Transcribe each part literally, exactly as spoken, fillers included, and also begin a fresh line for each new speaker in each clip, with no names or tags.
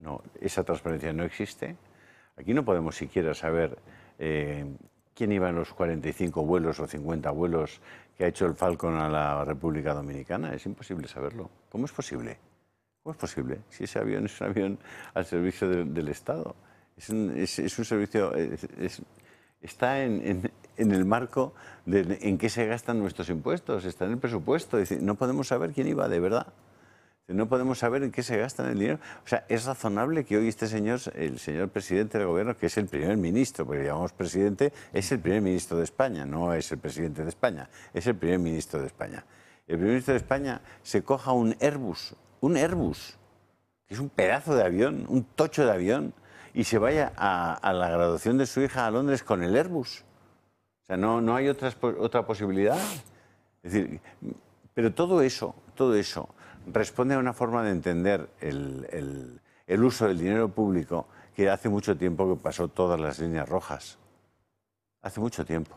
No, esa transparencia no existe. Aquí no podemos siquiera saber eh, quién iba en los cuarenta y cinco vuelos o cincuenta vuelos que ha hecho el Falcon a la República Dominicana. Es imposible saberlo. ¿Cómo es posible? ¿Cómo es posible? Si ese avión es un avión al servicio de, del Estado. Es un, es, es un servicio... Es, es, está en, en, en el marco de en qué se gastan nuestros impuestos. Está en el presupuesto. Es decir, no podemos saber quién iba de verdad. No podemos saber en qué se gastan el dinero. O sea, es razonable que hoy este señor, el señor presidente del gobierno, que es el primer ministro, porque llamamos presidente, es el primer ministro de España, no es el presidente de España, es el primer ministro de España. El primer ministro de España se coja un Airbus, un Airbus, que es un pedazo de avión, un tocho de avión, y se vaya a, a la graduación de su hija a Londres con el Airbus. O sea, no, no hay otras, otra posibilidad. Es decir, pero todo eso, todo eso... responde a una forma de entender el, el, el uso del dinero público que hace mucho tiempo que pasó todas las líneas rojas. Hace mucho tiempo.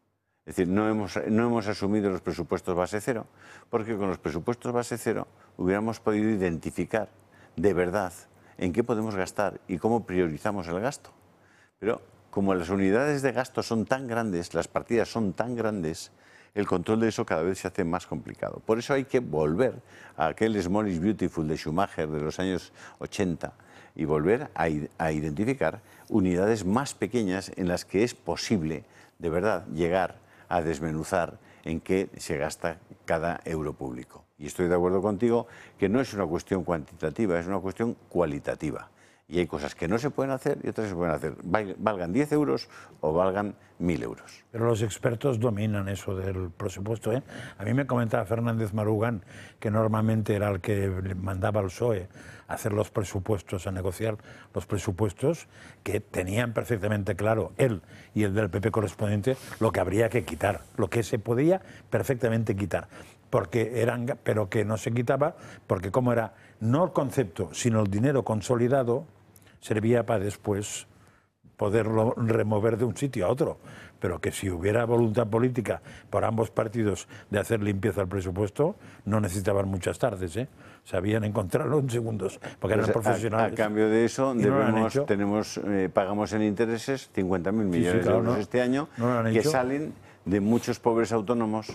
Es decir, no hemos, no hemos asumido los presupuestos base cero, porque con los presupuestos base cero hubiéramos podido identificar de verdad en qué podemos gastar y cómo priorizamos el gasto. Pero como las unidades de gasto son tan grandes, las partidas son tan grandes, el control de eso cada vez se hace más complicado. Por eso hay que volver a aquel Small is Beautiful de Schumacher de los años ochenta y volver a, a identificar unidades más pequeñas en las que es posible, de verdad, llegar a desmenuzar en qué se gasta cada euro público. Y estoy de acuerdo contigo que no es una cuestión cuantitativa, es una cuestión cualitativa. Y hay cosas que no se pueden hacer y otras que se pueden hacer. Valgan diez euros o valgan mil euros.
Pero los expertos dominan eso del presupuesto, ¿eh? A mí me comentaba Fernández Marugán, que normalmente era el que mandaba al P S O E a hacer los presupuestos, a negociar los presupuestos, que tenían perfectamente claro, él y el del P P correspondiente, lo que habría que quitar, lo que se podía perfectamente quitar. Porque eran, pero que no se quitaba, porque como era no el concepto, sino el dinero consolidado, servía para después poderlo remover de un sitio a otro. Pero que si hubiera voluntad política por ambos partidos de hacer limpieza al presupuesto, no necesitaban muchas tardes, ¿eh? Sabían encontrarlo en segundos, porque pues eran profesionales.
A, a cambio de eso, debemos, no tenemos, eh, pagamos en intereses cincuenta mil millones sí, sí, claro, de euros no, este año, no que hecho. salen de muchos pobres autónomos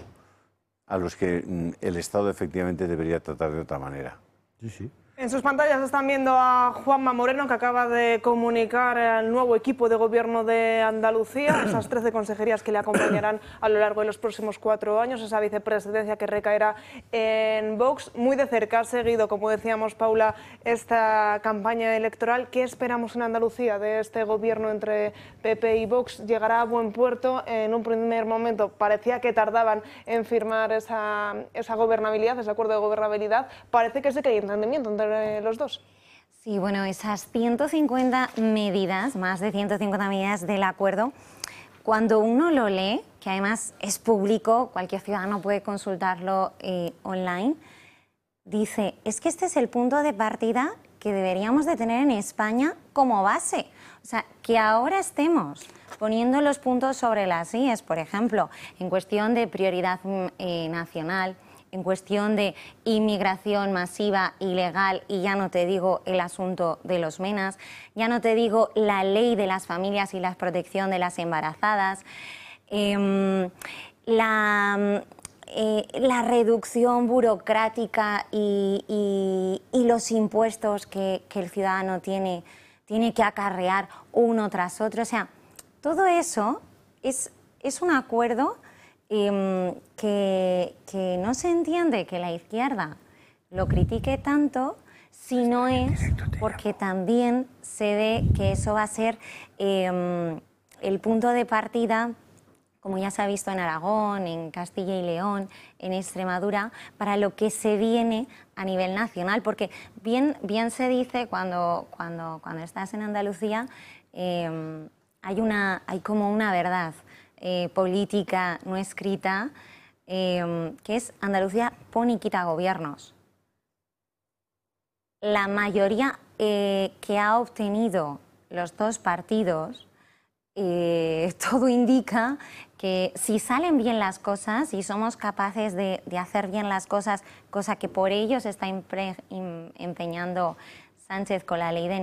a los que mm, el Estado efectivamente debería tratar de otra manera.
Sí, sí.
En sus pantallas están viendo a Juanma Moreno, que acaba de comunicar al nuevo equipo de gobierno de Andalucía, esas trece consejerías que le acompañarán a lo largo de los próximos cuatro años, esa vicepresidencia que recaerá en Vox. Muy de cerca ha seguido, como decíamos, Paula, esta campaña electoral. ¿Qué esperamos en Andalucía de este gobierno entre P P y Vox? ¿Llegará a buen puerto? En un primer momento parecía que tardaban en firmar esa, esa gobernabilidad, ese acuerdo de gobernabilidad. Parece que sí que hay entendimiento entre los dos.
Sí, bueno, esas ciento cincuenta medidas, más de ciento cincuenta medidas del acuerdo, cuando uno lo lee, que además es público, cualquier ciudadano puede consultarlo eh, online, dice, es que este es el punto de partida que deberíamos de tener en España como base. O sea, que ahora estemos poniendo los puntos sobre las íes, por ejemplo, en cuestión de prioridad eh, nacional, en cuestión de inmigración masiva, ilegal, y ya no te digo el asunto de los menas, ya no te digo la ley de las familias y la protección de las embarazadas, eh, la, eh, la reducción burocrática y, y, y los impuestos que, que el ciudadano tiene, tiene que acarrear uno tras otro. O sea, todo eso es, es un acuerdo Eh, que, que no se entiende que la izquierda lo critique tanto si no es porque también se ve que eso va a ser eh, el punto de partida, como ya se ha visto en Aragón, en Castilla y León, en Extremadura, para lo que se viene a nivel nacional, porque bien, bien se dice cuando, cuando, cuando estás en Andalucía, eh, hay, una, hay como una verdad Eh, política no escrita, eh, que es Andalucía pone y quita gobiernos. La mayoría eh, que ha obtenido los dos partidos, eh, todo indica que si salen bien las cosas, si somos capaces de, de hacer bien las cosas, cosa que por ello se está empeñando Sánchez con la ley de